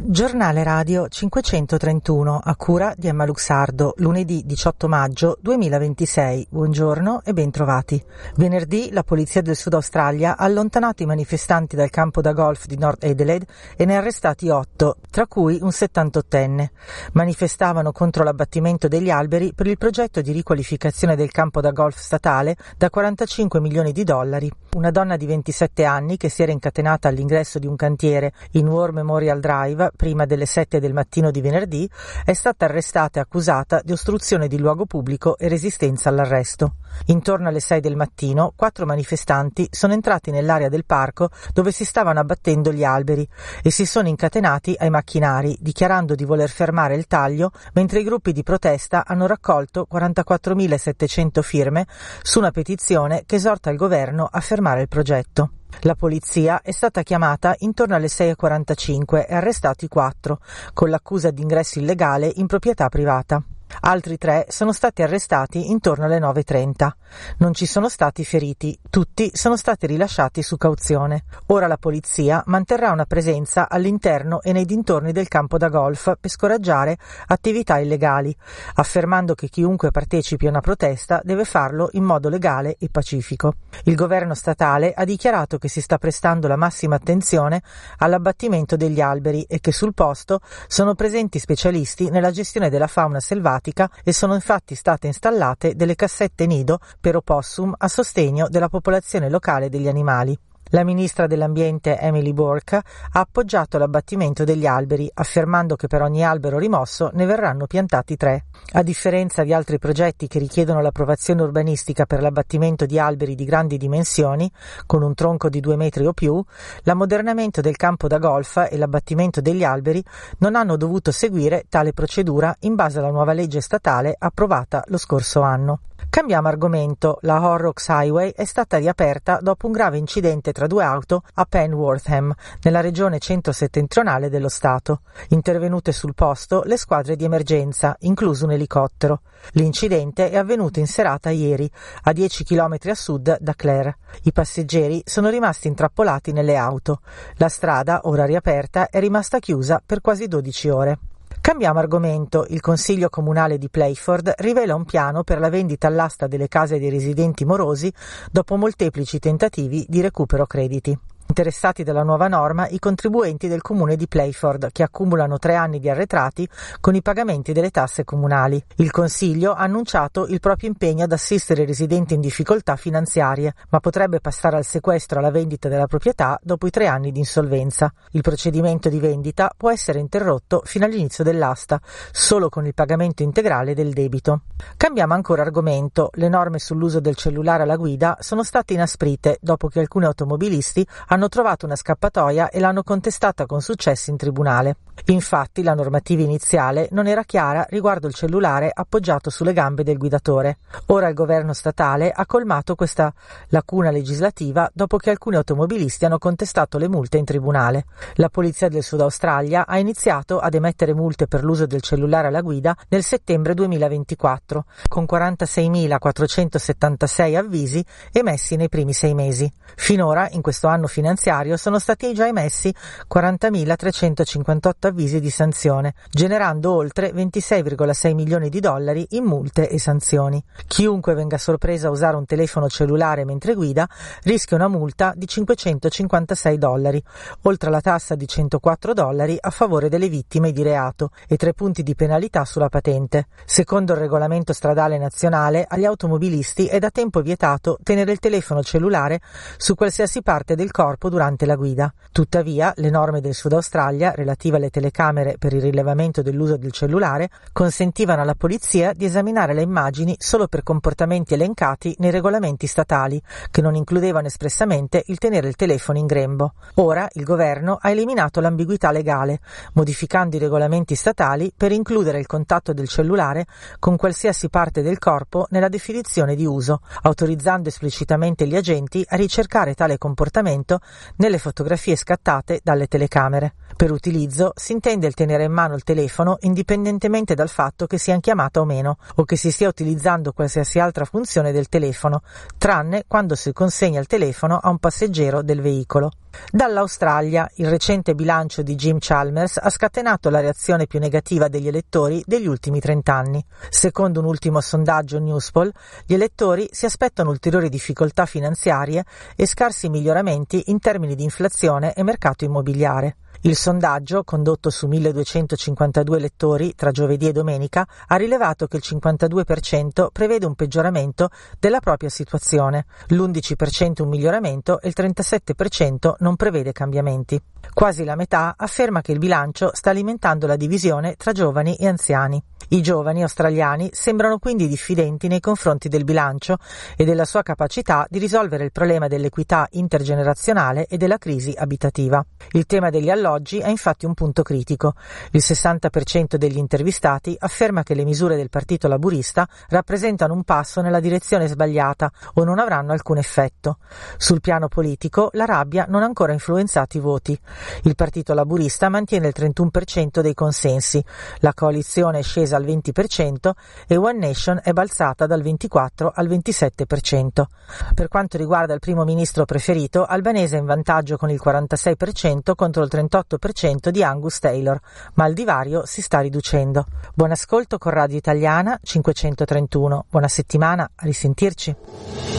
Giornale radio 531 a cura di Emma Luxardo, lunedì 18 maggio 2026. Buongiorno e bentrovati. Venerdì la polizia del Sud Australia ha allontanato i manifestanti dal campo da golf di North Adelaide e ne ha arrestati 8, tra cui un 78enne. Manifestavano contro l'abbattimento degli alberi per il progetto di riqualificazione del campo da golf statale da $45 milioni. Una donna di 27 anni che si era incatenata all'ingresso di un cantiere in War Memorial Drive prima delle 7 del mattino di venerdì è stata arrestata e accusata di ostruzione di luogo pubblico e resistenza all'arresto. Intorno alle 6 del mattino 4 manifestanti sono entrati nell'area del parco dove si stavano abbattendo gli alberi e si sono incatenati ai macchinari dichiarando di voler fermare il taglio, mentre i gruppi di protesta hanno raccolto 44.700 firme su una petizione che esorta il governo a fermare il progetto. La polizia è stata chiamata intorno alle 6:45 e arrestati 4, con l'accusa di ingresso illegale in proprietà privata. Altri 3 sono stati arrestati intorno alle 9:30. Non ci sono stati feriti, tutti sono stati rilasciati su cauzione. Ora la polizia manterrà una presenza all'interno e nei dintorni del campo da golf per scoraggiare attività illegali, affermando che chiunque partecipi a una protesta deve farlo in modo legale e pacifico. Il governo statale ha dichiarato che si sta prestando la massima attenzione all'abbattimento degli alberi e che sul posto sono presenti specialisti nella gestione della fauna selvatica e sono infatti state installate delle cassette nido per opossum a sostegno della popolazione locale degli animali. La ministra dell'Ambiente Emily Burke ha appoggiato l'abbattimento degli alberi, affermando che per ogni albero rimosso ne verranno piantati 3. A differenza di altri progetti che richiedono l'approvazione urbanistica per l'abbattimento di alberi di grandi dimensioni, con un tronco di 2 metri o più, l'ammodernamento del campo da golf e l'abbattimento degli alberi non hanno dovuto seguire tale procedura in base alla nuova legge statale approvata lo scorso anno. Cambiamo argomento. La Horrocks Highway è stata riaperta dopo un grave incidente tra 2 auto a Penwortham, nella regione centro-settentrionale dello stato. Intervenute sul posto le squadre di emergenza, incluso un elicottero. L'incidente è avvenuto in serata ieri, a 10 km a sud da Clare. I passeggeri sono rimasti intrappolati nelle auto. La strada, ora riaperta, è rimasta chiusa per quasi 12 ore. Cambiamo argomento. Il Consiglio Comunale di Playford rivela un piano per la vendita all'asta delle case dei residenti morosi dopo molteplici tentativi di recupero crediti. Interessati dalla nuova norma i contribuenti del comune di Playford, che accumulano 3 anni di arretrati con i pagamenti delle tasse comunali. Il Consiglio ha annunciato il proprio impegno ad assistere i residenti in difficoltà finanziarie, ma potrebbe passare al sequestro alla vendita della proprietà dopo i 3 anni di insolvenza. Il procedimento di vendita può essere interrotto fino all'inizio dell'asta, solo con il pagamento integrale del debito. Cambiamo ancora argomento. Le norme sull'uso del cellulare alla guida sono state inasprite dopo che alcuni automobilisti hanno trovato una scappatoia e l'hanno contestata con successo in tribunale. Infatti la normativa iniziale non era chiara riguardo il cellulare appoggiato sulle gambe del guidatore. Ora il governo statale ha colmato questa lacuna legislativa dopo che alcuni automobilisti hanno contestato le multe in tribunale. La polizia del Sud Australia ha iniziato ad emettere multe per l'uso del cellulare alla guida nel settembre 2024, con 46.476 avvisi emessi nei primi 6 mesi. Finora, in questo anno finanziario, sono stati già emessi 40.358 avvisi di sanzione, generando oltre $26,6 milioni in multe e sanzioni. Chiunque venga sorpreso a usare un telefono cellulare mentre guida rischia una multa di $556, oltre alla tassa di $104 a favore delle vittime di reato e 3 punti di penalità sulla patente. Secondo il regolamento stradale nazionale, agli automobilisti è da tempo vietato tenere il telefono cellulare su qualsiasi parte del corpo durante la guida. Tuttavia, le norme del Sud Australia relative alle telecamere per il rilevamento dell'uso del cellulare consentivano alla polizia di esaminare le immagini solo per comportamenti elencati nei regolamenti statali, che non includevano espressamente il tenere il telefono in grembo. Ora il governo ha eliminato l'ambiguità legale, modificando i regolamenti statali per includere il contatto del cellulare con qualsiasi parte del corpo nella definizione di uso, autorizzando esplicitamente gli agenti a ricercare tale comportamento nelle fotografie scattate dalle telecamere. Per utilizzo si intende il tenere in mano il telefono indipendentemente dal fatto che sia in chiamata o meno, o che si stia utilizzando qualsiasi altra funzione del telefono, tranne quando si consegna il telefono a un passeggero del veicolo. Dall'Australia, il recente bilancio di Jim Chalmers ha scatenato la reazione più negativa degli elettori degli ultimi 30 anni. Secondo un ultimo sondaggio Newspoll, gli elettori si aspettano ulteriori difficoltà finanziarie e scarsi miglioramenti in termini di inflazione e mercato immobiliare. Il sondaggio, condotto su 1252 elettori tra giovedì e domenica, ha rilevato che il 52% prevede un peggioramento della propria situazione, l'11% un miglioramento e il 37% non prevede cambiamenti. Quasi la metà afferma che il bilancio sta alimentando la divisione tra giovani e anziani. I giovani australiani sembrano quindi diffidenti nei confronti del bilancio e della sua capacità di risolvere il problema dell'equità intergenerazionale e della crisi abitativa. Il tema degli alloggi è infatti un punto critico. Il 60% degli intervistati afferma che le misure del Partito Laburista rappresentano un passo nella direzione sbagliata o non avranno alcun effetto. Sul piano politico, la rabbia non ha ancora influenzato i voti. Il Partito Laburista mantiene il 31% dei consensi, la coalizione è scesa al 20% e One Nation è balzata dal 24 al 27%. Per quanto riguarda il primo ministro preferito, Albanese è in vantaggio con il 46% contro il 38% di Angus Taylor, ma il divario si sta riducendo. Buon ascolto con Radio Italiana 531. Buona settimana, a risentirci.